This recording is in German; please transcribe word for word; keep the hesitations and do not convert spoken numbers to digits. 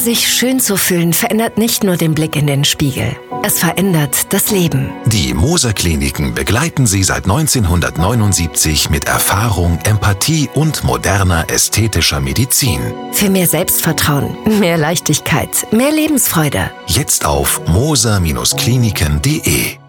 Sich schön zu fühlen verändert nicht nur den Blick in den Spiegel. Es verändert das Leben. Die Moser Kliniken begleiten Sie seit neunzehnhundertneunundsiebzig mit Erfahrung, Empathie und moderner ästhetischer Medizin. Für mehr Selbstvertrauen, mehr Leichtigkeit, mehr Lebensfreude. Jetzt auf moser Bindestrich kliniken punkt de.